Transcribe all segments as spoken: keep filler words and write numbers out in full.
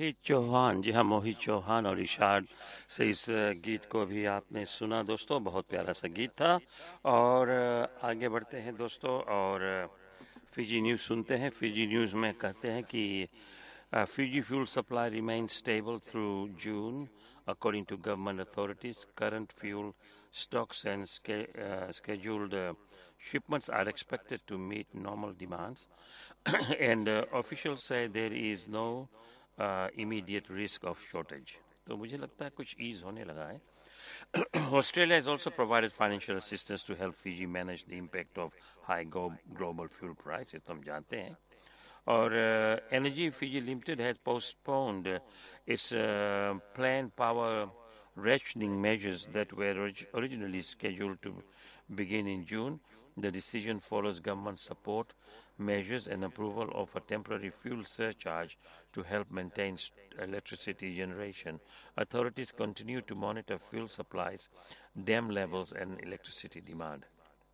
मोहित चौहान, जी हाँ, मोहित चौहान और इशाद से इस अ, गीत को भी आपने सुना दोस्तों। बहुत प्यारा सा गीत था। और अ, आगे बढ़ते हैं दोस्तों और अ, फिजी न्यूज़ सुनते हैं। फिजी न्यूज़ में कहते हैं कि uh, Fiji fuel supply remains stable through June, according to government authorities. Current fuel stocks and ske- uh, scheduled uh, shipments are expected to meet normal demands, and uh, officials say there is no uh, immediate risk of shortage. तो मुझे लगता है कुछ ease होने लगा है. Australia has also provided financial assistance to help Fiji manage the impact of high go- global fuel prices. तो हम जानते हैं. Or uh, Energy Fiji Limited has postponed uh, its uh, planned power rationing measures that were orig- originally scheduled to begin in June. The decision follows government support measures and approval of a temporary fuel surcharge to help maintain st- electricity generation. Authorities continue to monitor fuel supplies, dam levels, and electricity demand.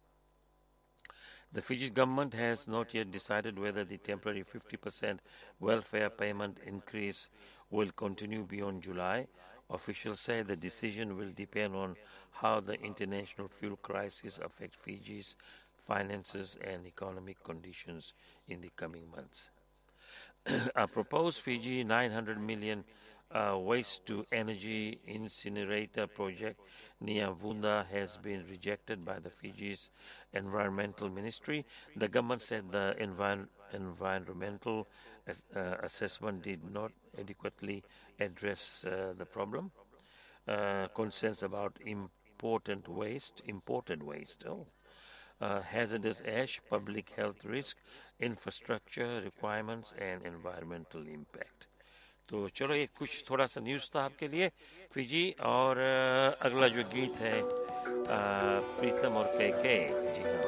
The Fiji government has not yet decided whether the temporary fifty percent welfare payment increase will continue beyond July. Officials say the decision will depend on how the international fuel crisis affects Fiji's finances and economic conditions in the coming months. A proposed Fiji nine hundred million uh, waste to energy incinerator project near Vunda has been rejected by the Fiji's environmental ministry. The government said the envir- environmental as- uh, assessment did not adequately address uh, the problem. Uh, concerns about important waste, imported waste. Oh, uh, hazardous ash, public health risk, infrastructure requirements and environmental impact. तो चलो ये कुछ थोड़ा सा news था आपके लिए Fiji और अ, अगला जो गीत है अ, प्रीतम और के के जी हाँ